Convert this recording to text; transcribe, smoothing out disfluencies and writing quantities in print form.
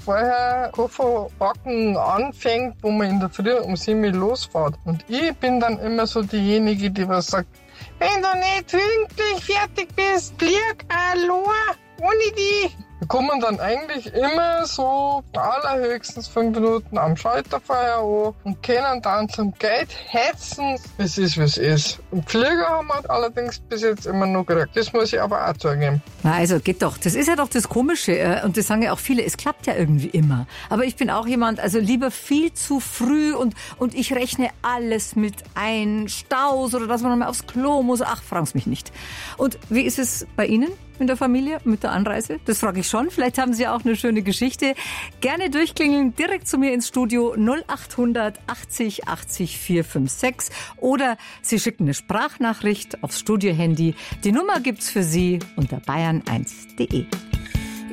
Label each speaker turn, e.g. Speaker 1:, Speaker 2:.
Speaker 1: vorher Kofferpacken anfängt, wo man in der Früh um 7 Uhr losfährt. Und ich bin dann immer so diejenige, die was sagt, wenn du nicht pünktlich fertig bist, flieg allein ohne dich. Wir kommen dann eigentlich immer so allerhöchstens 5 Minuten am Schalter vorher an und können dann zum Gate hetzen, wie es ist. Und Flieger haben wir allerdings bis jetzt immer noch gekriegt. Das muss ich aber auch zugeben.
Speaker 2: Na also geht doch. Das ist ja doch das Komische. Und das sagen ja auch viele, es klappt ja irgendwie immer. Aber ich bin auch jemand, also lieber viel zu früh und ich rechne alles mit ein. Staus oder dass man nochmal aufs Klo muss. Ach, fragen's mich nicht. Und wie ist es bei Ihnen? In der Familie mit der Anreise? Das frage ich schon. Vielleicht haben Sie auch eine schöne Geschichte. Gerne durchklingeln, direkt zu mir ins Studio 0800 80 80 456 oder Sie schicken eine Sprachnachricht aufs Studiohandy. Die Nummer gibt's für Sie unter bayern1.de.